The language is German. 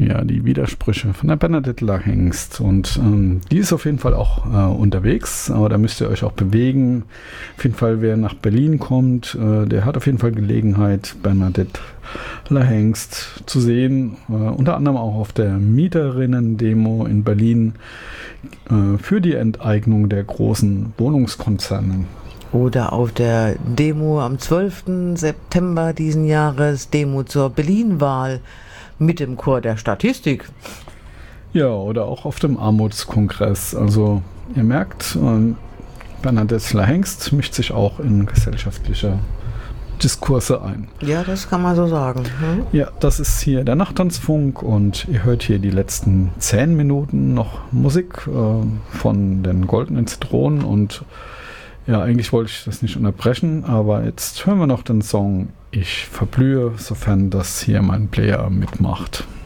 Ja, die Widersprüche von der Bernadette Lahengst. Und die ist auf jeden Fall auch unterwegs, aber da müsst ihr euch auch bewegen. Auf jeden Fall, wer nach Berlin kommt, der hat auf jeden Fall Gelegenheit, Bernadette Lahengst zu sehen. Unter anderem auch auf der Mieterinnen-Demo in Berlin für die Enteignung der großen Wohnungskonzerne. Oder auf der Demo am 12. September diesen Jahres, Demo zur Berlin-Wahl mit dem Chor der Statistik. Ja, oder auch auf dem Armutskongress. Also ihr merkt, Bernadette Lahengst mischt sich auch in gesellschaftliche Diskurse ein. Ja, das kann man so sagen. Ja, das ist hier der Nachttanzfunk und ihr hört hier die letzten 10 Minuten noch Musik von den Goldenen Zitronen und ja, eigentlich wollte ich das nicht unterbrechen, aber jetzt hören wir noch den Song Ich verblühe, sofern das hier mein Player mitmacht.